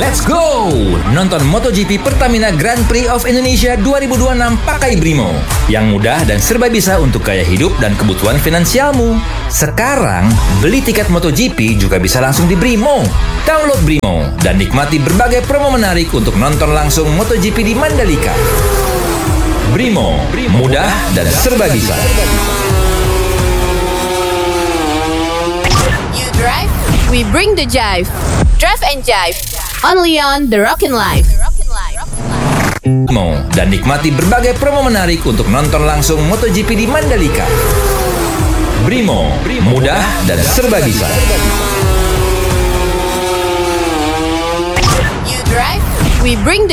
Let's go! Nonton MotoGP Pertamina Grand Prix of Indonesia 2026 pakai Brimo. Yang mudah dan serba bisa untuk gaya hidup dan kebutuhan finansialmu. Sekarang, beli tiket MotoGP juga bisa langsung di Brimo. Download Brimo dan nikmati berbagai promo menarik untuk nonton langsung MotoGP di Mandalika. Brimo, mudah dan serba bisa. You drive, we bring the jive. Drive and Jive, only on The Rockin' Life. Dan nikmati berbagai promo menarik untuk nonton langsung MotoGP di Mandalika. Brimo, mudah dan serba bisa. You drive, we bring the